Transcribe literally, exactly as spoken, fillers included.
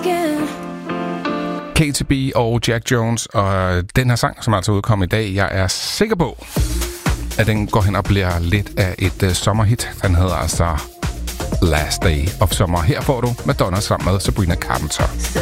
K T B og Jack Jones, og den her sang, som altså er udkommet i dag, jeg er sikker på, at den går hen og bliver lidt af et uh, sommerhit. Den hedder altså Last Day of Summer. Her får du Madonna sammen med Sabrina Carpenter.